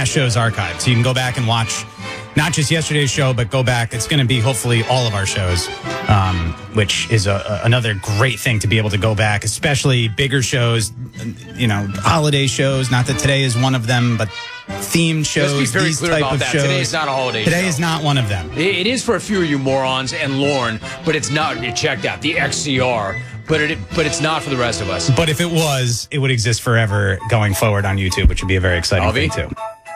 past shows archived. So you can go back and watch not just yesterday's show, but go back. It's going to be hopefully all of our shows, which is another great thing to be able to go back, especially bigger shows, holiday shows. Not that today is one of them, but themed shows. Let's be very clear about that. Shows. Today is not a holiday show. Today is not one of them. It is for a few of you morons and Lauren, but it's not. You checked out the XCR. But it's not for the rest of us. But if it was, it would exist forever going forward on YouTube, which would be a very exciting thing, too.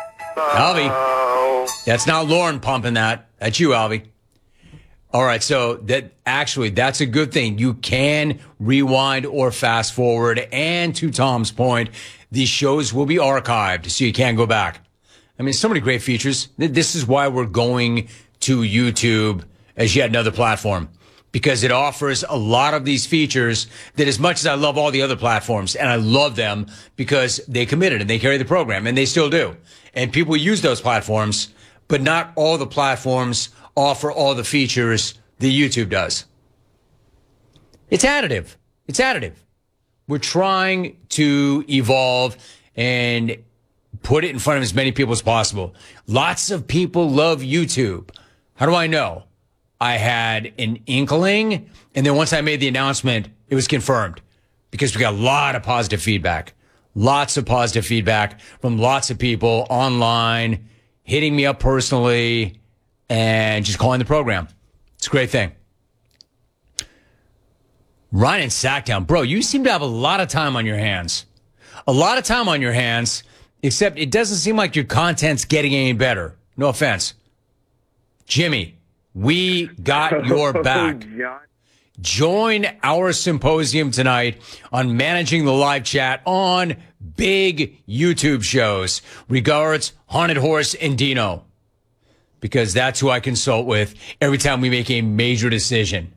Alvy, that's not Lauren pumping that. That's you, Alvy. All right, so that's a good thing. You can rewind or fast forward. And to Tom's point, these shows will be archived, so you can go back. I mean, so many great features. This is why we're going to YouTube as yet another platform. Because it offers a lot of these features that, as much as I love all the other platforms, and I love them because they committed and they carry the program, and they still do. And people use those platforms, but not all the platforms offer all the features that YouTube does. It's additive. It's additive. We're trying to evolve and put it in front of as many people as possible. Lots of people love YouTube. How do I know? I had an inkling, and then once I made the announcement, it was confirmed because we got a lot of positive feedback. Lots of positive feedback from lots of people online, hitting me up personally, and just calling the program. It's a great thing. Ryan in Sacktown, bro, you seem to have a lot of time on your hands. A lot of time on your hands, except it doesn't seem like your content's getting any better. No offense. Jimmy. We got your back. Join our symposium tonight on managing the live chat on big YouTube shows. Regards, Haunted Horse and Dino. Because that's who I consult with every time we make a major decision.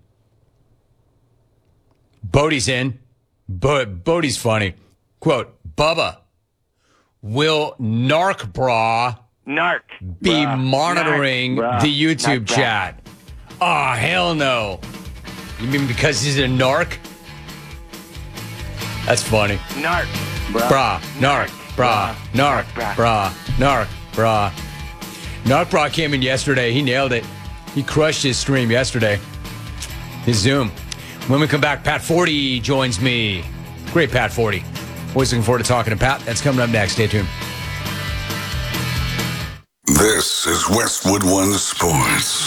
Bodie's in. Bodie's funny. Quote, Bubba, will Narc Bra be monitoring the YouTube chat? Oh, hell no. You mean because he's a narc? That's funny. Narc. Bra. Narc. Bra. Narc. Bra. Narc. Bra. Narc Bra came in yesterday. He nailed it. He crushed his stream yesterday. His Zoom. When we come back, Pat Forty joins me. Great Pat Forty. Always looking forward to talking to Pat. That's coming up next. Stay tuned. This is Westwood One Sports.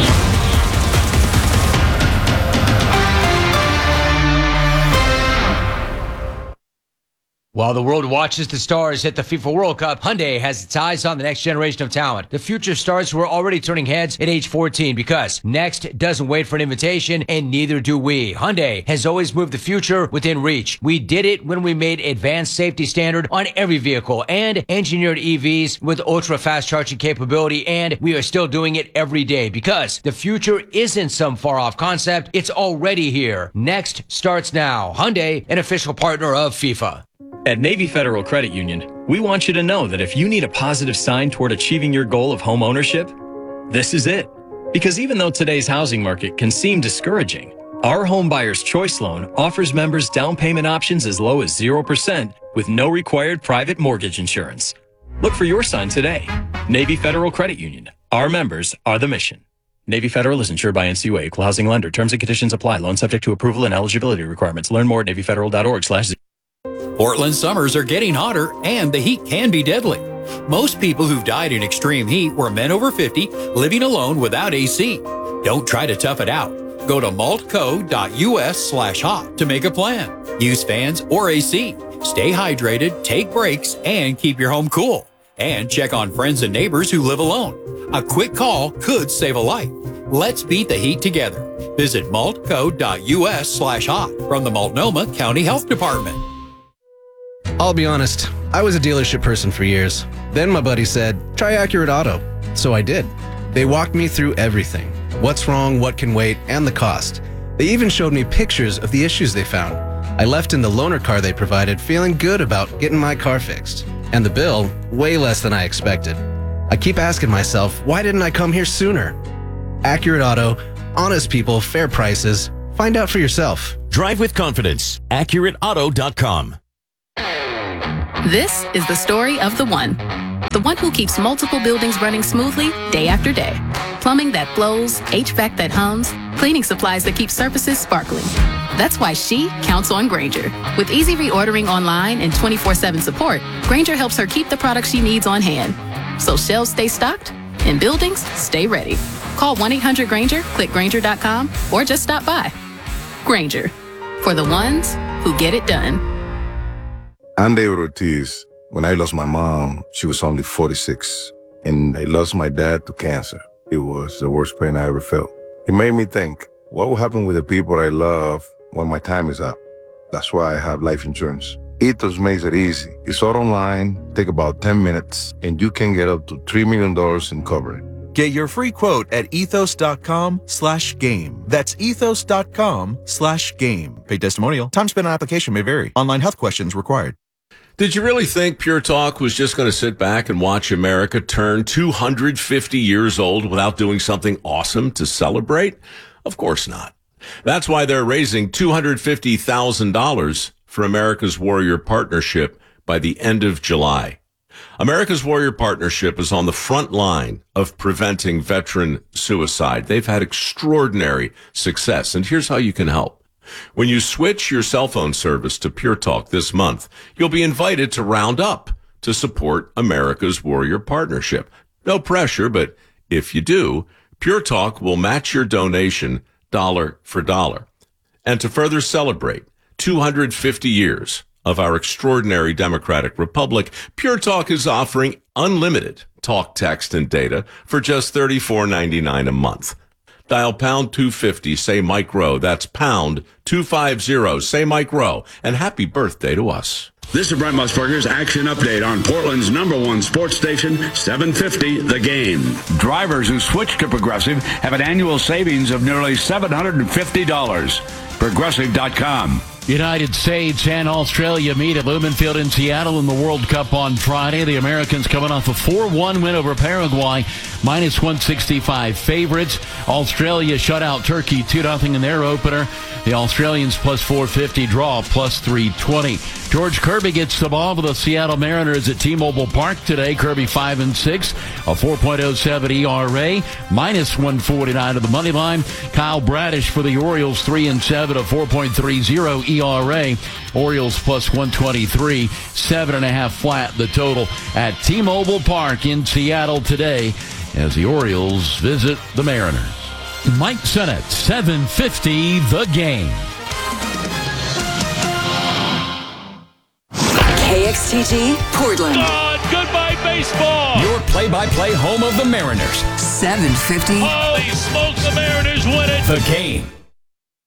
While the world watches the stars at the FIFA World Cup, Hyundai has its eyes on the next generation of talent. The future stars who are already turning heads at age 14 because next doesn't wait for an invitation, and neither do we. Hyundai has always moved the future within reach. We did it when we made advanced safety standard on every vehicle and engineered EVs with ultra-fast charging capability, and we are still doing it every day because the future isn't some far-off concept. It's already here. Next starts now. Hyundai, an official partner of FIFA. At Navy Federal Credit Union, we want you to know that if you need a positive sign toward achieving your goal of home ownership, this is it. Because even though today's housing market can seem discouraging, our Home Buyer's Choice Loan offers members down payment options as low as 0% with no required private mortgage insurance. Look for your sign today. Navy Federal Credit Union. Our members are the mission. Navy Federal is insured by NCUA, equal housing lender. Terms and conditions apply. Loan subject to approval and eligibility requirements. Learn more at NavyFederal.org/. Portland summers are getting hotter, and the heat can be deadly. Most people who've died in extreme heat were men over 50 living alone without AC. Don't try to tough it out. Go to maltco.us/hot to make a plan. Use fans or AC. Stay hydrated, take breaks, and keep your home cool. And check on friends and neighbors who live alone. A quick call could save a life. Let's beat the heat together. Visit maltco.us/hot from the Multnomah County Health Department. I'll be honest, I was a dealership person for years. Then my buddy said, try Accurate Auto. So I did. They walked me through everything. What's wrong, what can wait, and the cost. They even showed me pictures of the issues they found. I left in the loaner car they provided feeling good about getting my car fixed. And the bill, way less than I expected. I keep asking myself, why didn't I come here sooner? Accurate Auto, honest people, fair prices. Find out for yourself. Drive with confidence. AccurateAuto.com. This is the story of the one. The one who keeps multiple buildings running smoothly day after day. Plumbing that flows, HVAC that hums, cleaning supplies that keep surfaces sparkling. That's why she counts on Grainger. With easy reordering online and 24/7 support, Grainger helps her keep the products she needs on hand. So shelves stay stocked and buildings stay ready. Call 1-800-GRAINGER, click Grainger.com, or just stop by. Grainger, for the ones who get it done. I'm David Ortiz. When I lost my mom, she was only 46, and I lost my dad to cancer. It was the worst pain I ever felt. It made me think, what will happen with the people I love when my time is up? That's why I have life insurance. Ethos makes it easy. It's all online, take about 10 minutes, and you can get up to $3 million in coverage. Get your free quote at ethos.com/game. That's ethos.com/game. Paid testimonial. Time spent on application may vary. Online health questions required. Did you really think Pure Talk was just going to sit back and watch America turn 250 years old without doing something awesome to celebrate? Of course not. That's why they're raising $250,000 for America's Warrior Partnership by the end of July. America's Warrior Partnership is on the front line of preventing veteran suicide. They've had extraordinary success, and here's how you can help. When you switch your cell phone service to Pure Talk this month, you'll be invited to round up to support America's Warrior Partnership. No pressure, but if you do, Pure Talk will match your donation dollar for dollar. And to further celebrate 250 years of our extraordinary democratic republic, Pure Talk is offering unlimited talk, text, and data for just $34.99 a month. Dial pound 250, say Mike Rowe. That's pound 250, say Mike Rowe. And happy birthday to us. This is Brent Musburger's Action Update on Portland's #1 sports station, 750 The Game. Drivers who switch to Progressive have an annual savings of nearly $750. Progressive.com. United States and Australia meet at Lumen Field in Seattle in the World Cup on Friday. The Americans coming off a 4-1 win over Paraguay, -165 favorites. Australia shut out Turkey 2-0 in their opener. The Australians +450, draw +320. George Kirby gets the ball for the Seattle Mariners at T-Mobile Park today. Kirby 5-6, a 4.07 ERA, -149 to the money line. Kyle Bradish for the Orioles 3-7, a 4.30 ERA. Orioles +123, 7.5 flat the total at T-Mobile Park in Seattle today as the Orioles visit the Mariners. Mike Sennett, 750 The Game. KXTG, Portland. Goodbye, baseball. Your play-by-play home of the Mariners. 750. Holy smokes, the Mariners win it. The Game.